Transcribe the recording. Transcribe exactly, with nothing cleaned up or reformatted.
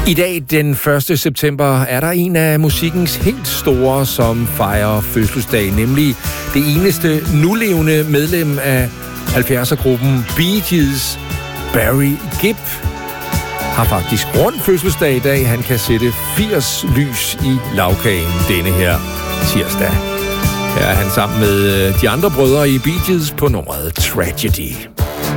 I dag, den første september, er der en af musikkens helt store, som fejrer fødselsdag, nemlig det eneste nulevende medlem af halvfjerdser-gruppen Bee Gees, Barry Gibb, har faktisk rundt fødselsdag i dag. Han kan sætte firs lys i lagkagen denne her tirsdag. Her er han sammen med de andre brødre i Bee Gees på nummeret Tragedy.